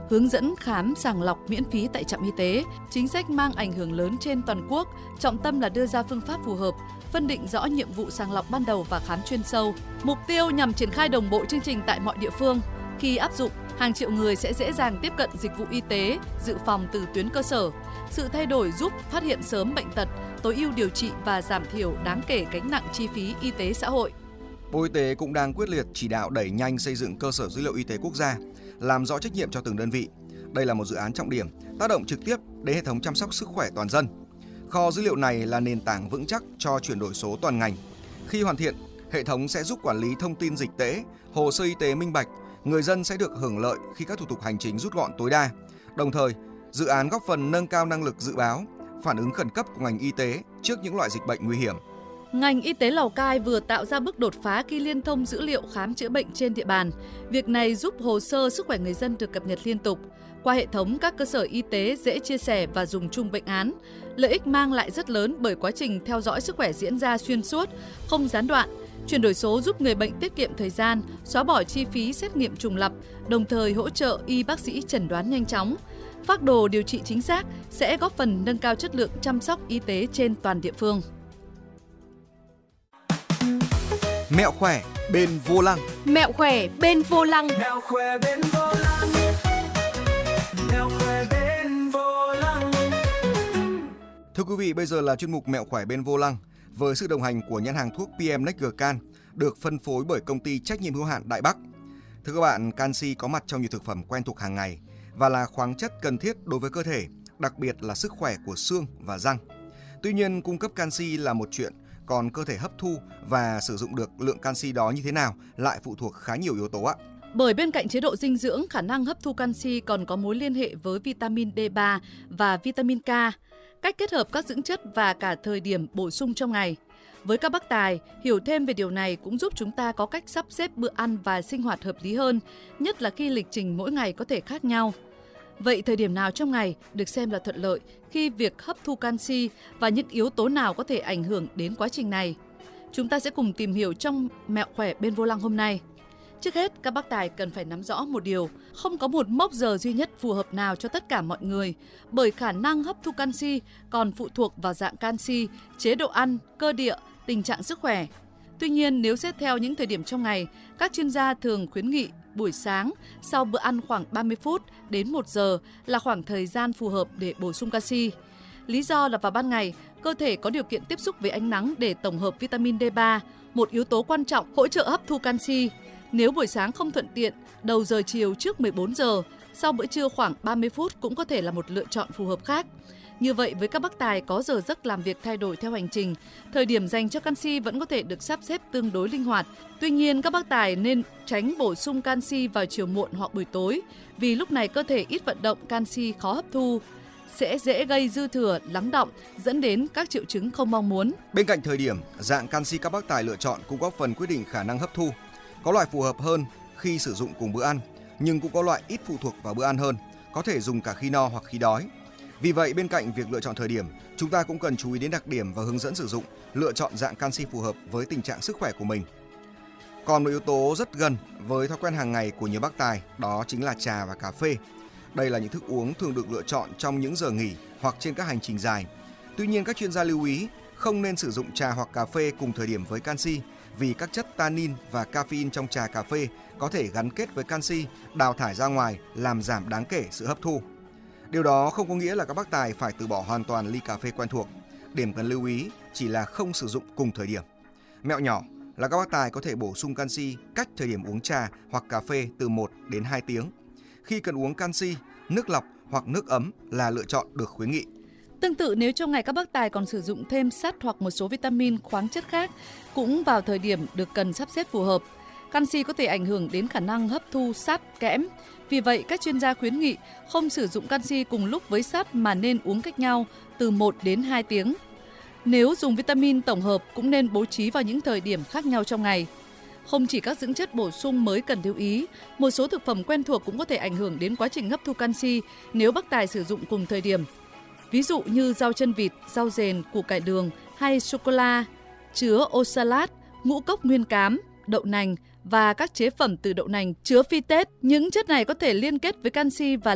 hướng dẫn khám sàng lọc miễn phí tại trạm y tế, chính sách mang ảnh hưởng lớn trên toàn quốc, trọng tâm là đưa ra phương pháp phù hợp, phân định rõ nhiệm vụ sàng lọc ban đầu và khám chuyên sâu. Mục tiêu nhằm triển khai đồng bộ chương trình tại mọi địa phương. Khi áp dụng, hàng triệu người sẽ dễ dàng tiếp cận dịch vụ y tế, dự phòng từ tuyến cơ sở. Sự thay đổi giúp phát hiện sớm bệnh tật, tối ưu điều trị và giảm thiểu đáng kể gánh nặng chi phí y tế xã hội. Bộ Y tế cũng đang quyết liệt chỉ đạo đẩy nhanh xây dựng cơ sở dữ liệu y tế quốc gia, làm rõ trách nhiệm cho từng đơn vị. Đây là một dự án trọng điểm, tác động trực tiếp đến hệ thống chăm sóc sức khỏe toàn dân. Kho dữ liệu này là nền tảng vững chắc cho chuyển đổi số toàn ngành. Khi hoàn thiện, hệ thống sẽ giúp quản lý thông tin dịch tễ, hồ sơ y tế minh bạch, người dân sẽ được hưởng lợi khi các thủ tục hành chính rút gọn tối đa. Đồng thời, dự án góp phần nâng cao năng lực dự báo, phản ứng khẩn cấp của ngành y tế trước những loại dịch bệnh nguy hiểm. Ngành y tế Lào Cai vừa tạo ra bước đột phá khi liên thông dữ liệu khám chữa bệnh trên địa bàn. Việc này giúp hồ sơ sức khỏe người dân được cập nhật liên tục. Qua hệ thống, các cơ sở y tế dễ chia sẻ và dùng chung bệnh án. Lợi ích mang lại rất lớn bởi quá trình theo dõi sức khỏe diễn ra xuyên suốt, không gián đoạn. Chuyển đổi số giúp người bệnh tiết kiệm thời gian, xóa bỏ chi phí xét nghiệm trùng lặp, đồng thời hỗ trợ y bác sĩ chẩn đoán nhanh chóng. Phác đồ điều trị chính xác sẽ góp phần nâng cao chất lượng chăm sóc y tế trên toàn địa phương. Mẹo khỏe bên vô lăng. Mẹo khỏe bên vô lăng. Mẹo khỏe bên vô lăng. Mẹo khỏe bên vô lăng. Thưa quý vị, bây giờ là chuyên mục Mẹo khỏe bên vô lăng với sự đồng hành của nhãn hàng thuốc PM Next Gcan được phân phối bởi công ty trách nhiệm hữu hạn Đại Bắc. Thưa các bạn, canxi có mặt trong nhiều thực phẩm quen thuộc hàng ngày và là khoáng chất cần thiết đối với cơ thể, đặc biệt là sức khỏe của xương và răng. Tuy nhiên, cung cấp canxi là một chuyện, còn cơ thể hấp thu và sử dụng được lượng canxi đó như thế nào lại phụ thuộc khá nhiều yếu tố ạ. Bởi bên cạnh chế độ dinh dưỡng, khả năng hấp thu canxi còn có mối liên hệ với vitamin D3 và vitamin K, cách kết hợp các dưỡng chất và cả thời điểm bổ sung trong ngày. Với các bác tài, hiểu thêm về điều này cũng giúp chúng ta có cách sắp xếp bữa ăn và sinh hoạt hợp lý hơn, nhất là khi lịch trình mỗi ngày có thể khác nhau. Vậy thời điểm nào trong ngày được xem là thuận lợi khi việc hấp thu canxi và những yếu tố nào có thể ảnh hưởng đến quá trình này? Chúng ta sẽ cùng tìm hiểu trong Mẹo khỏe bên vô lăng hôm nay. Trước hết, các bác tài cần phải nắm rõ một điều, không có một mốc giờ duy nhất phù hợp nào cho tất cả mọi người, bởi khả năng hấp thu canxi còn phụ thuộc vào dạng canxi, chế độ ăn, cơ địa, tình trạng sức khỏe. Tuy nhiên, nếu xét theo những thời điểm trong ngày, các chuyên gia thường khuyến nghị buổi sáng sau bữa ăn khoảng 30 phút đến 1 giờ là khoảng thời gian phù hợp để bổ sung canxi. Lý do là vào ban ngày, cơ thể có điều kiện tiếp xúc với ánh nắng để tổng hợp vitamin D3, một yếu tố quan trọng hỗ trợ hấp thu canxi. Nếu buổi sáng không thuận tiện, đầu giờ chiều trước 14 giờ, sau bữa trưa khoảng 30 phút cũng có thể là một lựa chọn phù hợp khác. Như vậy, với các bác tài có giờ giấc làm việc thay đổi theo hành trình, thời điểm dành cho canxi vẫn có thể được sắp xếp tương đối linh hoạt. Tuy nhiên, các bác tài nên tránh bổ sung canxi vào chiều muộn hoặc buổi tối, vì lúc này cơ thể ít vận động, canxi khó hấp thu, sẽ dễ gây dư thừa, lắng đọng, dẫn đến các triệu chứng không mong muốn. Bên cạnh thời điểm, dạng canxi các bác tài lựa chọn cũng góp phần quyết định khả năng hấp thu. Có loại phù hợp hơn khi sử dụng cùng bữa ăn, nhưng cũng có loại ít phụ thuộc vào bữa ăn hơn, có thể dùng cả khi no hoặc khi đói. Vì vậy, bên cạnh việc lựa chọn thời điểm, chúng ta cũng cần chú ý đến đặc điểm và hướng dẫn sử dụng, lựa chọn dạng canxi phù hợp với tình trạng sức khỏe của mình. Còn một yếu tố rất gần với thói quen hàng ngày của nhiều bác tài, đó chính là trà và cà phê. Đây là những thức uống thường được lựa chọn trong những giờ nghỉ hoặc trên các hành trình dài. Tuy nhiên, các chuyên gia lưu ý không nên sử dụng trà hoặc cà phê cùng thời điểm với canxi, vì các chất tannin và caffeine trong trà cà phê có thể gắn kết với canxi, đào thải ra ngoài, làm giảm đáng kể sự hấp thu. Điều đó không có nghĩa là các bác tài phải từ bỏ hoàn toàn ly cà phê quen thuộc. Điểm cần lưu ý chỉ là không sử dụng cùng thời điểm. Mẹo nhỏ là các bác tài có thể bổ sung canxi cách thời điểm uống trà hoặc cà phê từ 1 đến 2 tiếng. Khi cần uống canxi, nước lọc hoặc nước ấm là lựa chọn được khuyến nghị. Tương tự, nếu trong ngày các bác tài còn sử dụng thêm sắt hoặc một số vitamin, khoáng chất khác, cũng vào thời điểm được cần sắp xếp phù hợp. Canxi có thể ảnh hưởng đến khả năng hấp thu sắt, kẽm. Vì vậy, các chuyên gia khuyến nghị không sử dụng canxi cùng lúc với sắt mà nên uống cách nhau từ 1 đến 2 tiếng. Nếu dùng vitamin tổng hợp cũng nên bố trí vào những thời điểm khác nhau trong ngày. Không chỉ các dưỡng chất bổ sung mới cần lưu ý, một số thực phẩm quen thuộc cũng có thể ảnh hưởng đến quá trình hấp thu canxi nếu bác tài sử dụng cùng thời điểm. Ví dụ như rau chân vịt, rau dền, củ cải đường hay sô-cô-la, chứa oxalat, ngũ cốc nguyên cám, đậu nành và các chế phẩm từ đậu nành chứa phytate. Những chất này có thể liên kết với canxi và